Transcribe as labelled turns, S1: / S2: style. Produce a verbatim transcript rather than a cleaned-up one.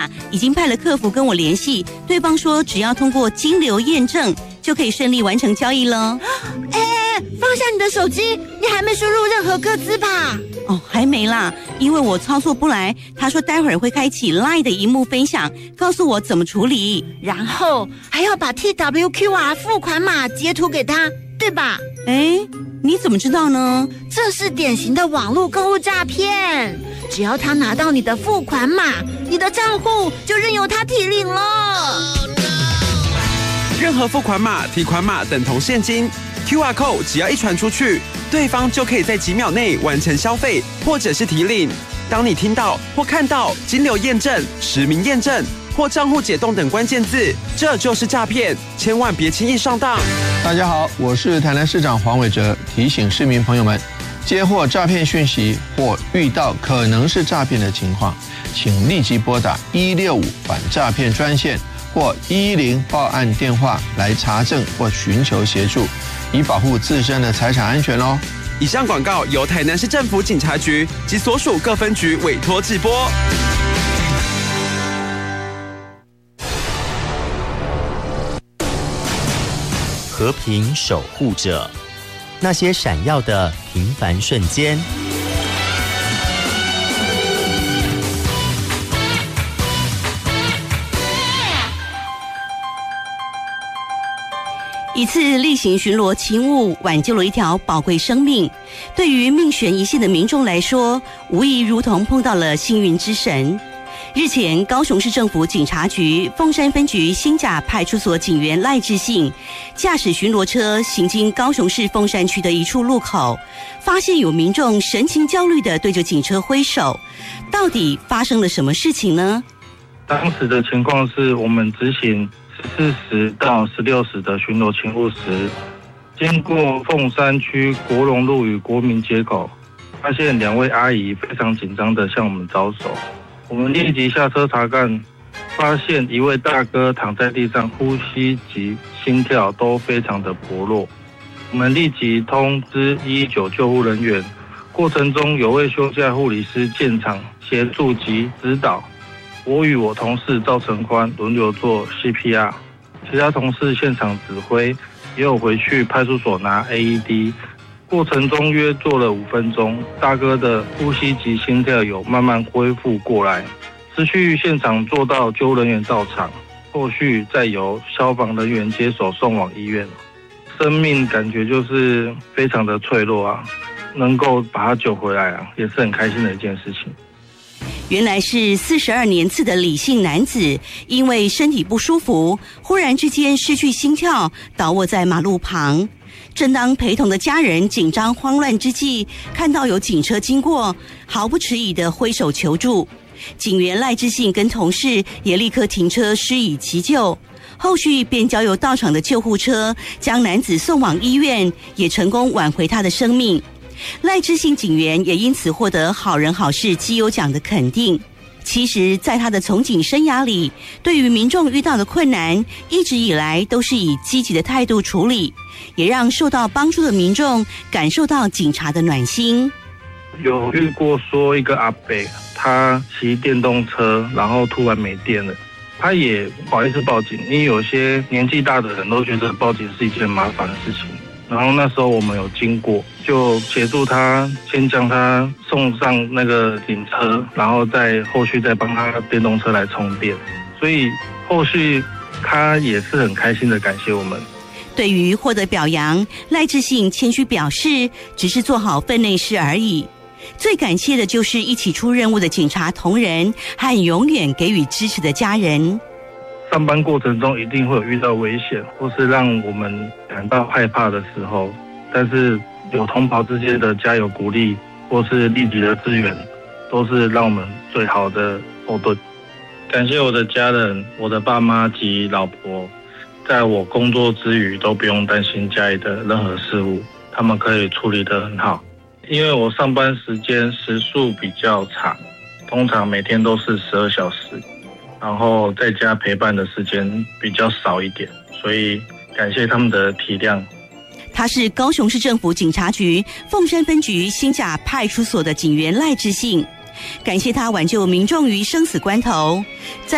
S1: 已经派了客服跟我联系，对方说只要通过金流验证，就可以顺利完成交易了。
S2: 哎，放下你的手机，你还没输入任何个资吧？
S1: 哦，还没啦，因为我操作不来。他说待会儿会开启 LINE 的萤幕分享，告诉我怎么处理，
S2: 然后还要把 T W Q R 付款码截图给他，对吧？
S1: 哎，你怎么知道呢？
S2: 这是典型的网络购物诈骗，只要他拿到你的付款码，你的账户就任由他提领了。Oh, no.
S3: 任何付款码、提款码等同现金 ，Q R code 只要一传出去，对方就可以在几秒内完成消费或者是提领。当你听到或看到金流验证、实名验证或账户解冻等关键字，这就是诈骗，千万别轻易上当。
S4: 大家好，我是台南市长黄伟哲，提醒市民朋友们，接获诈骗讯息或遇到可能是诈骗的情况，请立即拨打一六五反诈骗专线或一一零报案电话来查证或寻求协助，以保护自身的财产安全哦。
S3: 以上广告由台南市政府警察局及所属各分局委托制播。
S5: 和平守护者，那些闪耀的平凡瞬间。
S1: 一次例行巡逻勤务，挽救了一条宝贵生命。对于命悬一线的民众来说，无疑如同碰到了幸运之神。日前，高雄市政府警察局凤山分局新甲派出所警员赖志信驾驶巡逻车行经高雄市凤山区的一处路口，发现有民众神情焦虑地对着警车挥手。到底发生了什么事情呢？
S6: 当时的情况是我们执行十四时到十六时的巡逻勤务时，经过凤山区国荣路与国民街口，发现两位阿姨非常紧张地向我们招手。我们立即下车查看，发现一位大哥躺在地上，呼吸及心跳都非常的薄弱。我们立即通知一一九救护人员，过程中有位休假护理师现场协助及指导。我与我同事赵成宽轮流做 C P R， 其他同事现场指挥，也有回去派出所拿 A E D。过程中约做了五分钟，大哥的呼吸及心跳有慢慢恢复过来。持续现场做到救护人员到场，后续再由消防人员接手送往医院。生命感觉就是非常的脆弱啊，能够把他救回来啊，也是很开心的一件事情。
S1: 原来是四十二年次的李姓男子，因为身体不舒服，忽然之间失去心跳，倒卧在马路旁。正当陪同的家人紧张慌乱之际，看到有警车经过，毫不迟疑地挥手求助。警员赖志信跟同事也立刻停车施以急救，后续便交由到场的救护车将男子送往医院，也成功挽回他的生命。赖志信警员也因此获得好人好事绩优奖的肯定。其实在他的从警生涯里，对于民众遇到的困难，一直以来都是以积极的态度处理，也让受到帮助的民众感受到警察的暖心。
S6: 有遇过说一个阿伯，他骑电动车，然后突然没电了，他也不好意思报警，因为有些年纪大的人都觉得报警是一件麻烦的事情。然后那时候我们有经过，就协助他先将他送上那个警车，然后再后续再帮他电动车来充电。所以后续他也是很开心的感谢我们。
S1: 对于获得表扬，赖志信谦虚表示，只是做好分内事而已。最感谢的就是一起出任务的警察同仁和永远给予支持的家人。
S6: 上班过程中一定会有遇到危险，或是让我们感到害怕的时候，但是有同袍之间的加油鼓励，或是立即的支援，都是让我们最好的后盾。感谢我的家人，我的爸妈及老婆，在我工作之余都不用担心家里的任何事务，他们可以处理得很好。因为我上班时间时数比较长，通常每天都是十二小时，然后在家陪伴的时间比较少一点，所以感谢他们的体谅。
S1: 他是高雄市政府警察局凤山分局新甲派出所的警员赖志信，感谢他挽救民众于生死关头。在